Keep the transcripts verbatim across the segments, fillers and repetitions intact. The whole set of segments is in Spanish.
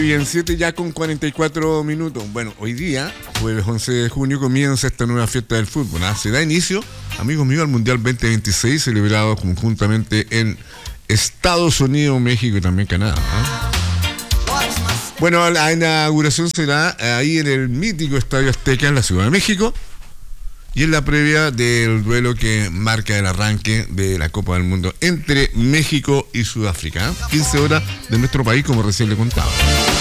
Bien, siete ya con cuarenta y cuatro minutos. Bueno, hoy día, jueves once de junio, comienza esta nueva fiesta del fútbol. ¿Ah? Se da inicio, amigos míos, al Mundial veinte veintiséis, celebrado conjuntamente en Estados Unidos, México y también Canadá. ¿Ah? Bueno, la inauguración será ahí en el mítico Estadio Azteca en la Ciudad de México y en la previa del duelo que marca el arranque de la Copa del Mundo entre México y Sudáfrica. quince horas de nuestro país, como recién le contaba.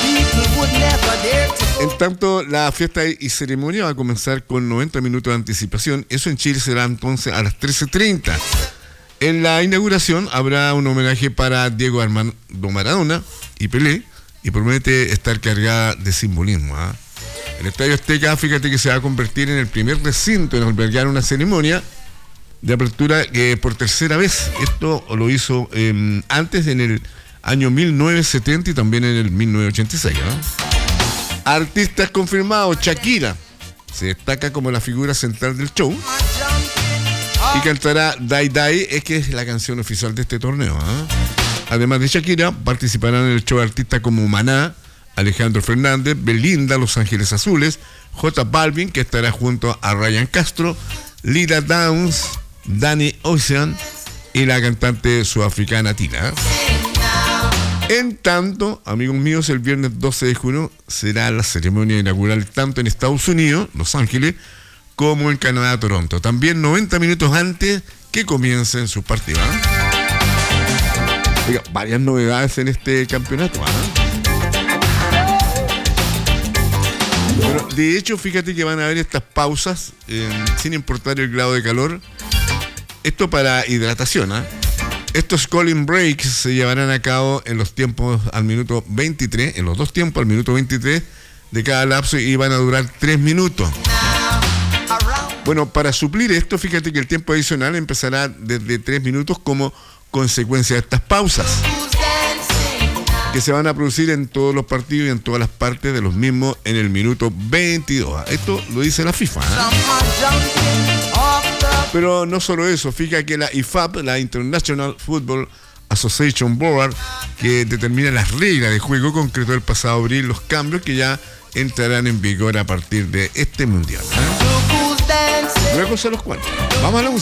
En tanto, la fiesta y ceremonia va a comenzar con noventa minutos de anticipación. Eso en Chile será entonces a las trece treinta. En la inauguración habrá un homenaje para Diego Armando Maradona y Pelé, y promete estar cargada de simbolismo. ¿eh? El Estadio Azteca, fíjate que se va a convertir en el primer recinto en albergar una ceremonia de apertura que por tercera vez. Esto lo hizo eh, antes en el año mil novecientos setenta y también en el mil novecientos ochenta y seis. ¿eh? Artistas confirmados: Shakira se destaca como la figura central del show y cantará Die Die, es que es la canción oficial de este torneo. ¿eh? Además de Shakira, participarán en el show artistas como Maná, Alejandro Fernández, Belinda, Los Ángeles Azules, J Balvin, que estará junto a Ryan Castro, Lila Downs, Danny Ocean y la cantante sudafricana Tina. En tanto, amigos míos, el viernes doce de junio será la ceremonia inaugural tanto en Estados Unidos, Los Ángeles, como en Canadá, Toronto. También noventa minutos antes que comiencen sus partidos. ¿eh? Oiga, varias novedades en este campeonato. ¿eh? Bueno, de hecho, fíjate que van a haber estas pausas eh, sin importar el grado de calor. Esto para hidratación. ¿eh? Estos cooling breaks se llevarán a cabo en los tiempos al minuto veintitrés, en los dos tiempos al minuto veintitrés de cada lapso, y van a durar tres minutos. Bueno, para suplir esto, fíjate que el tiempo adicional empezará desde tres minutos como consecuencia de estas pausas, que se van a producir en todos los partidos y en todas las partes de los mismos en el minuto veintidós. Esto lo dice la FIFA. ¿eh? Pero no solo eso, fíjate que la I F A B, la International Football Association Board, que determina las reglas de juego, concretó el pasado abril los cambios que ya entrarán en vigor a partir de este mundial. ¿eh? Luego se los cuento. Vamos a la música.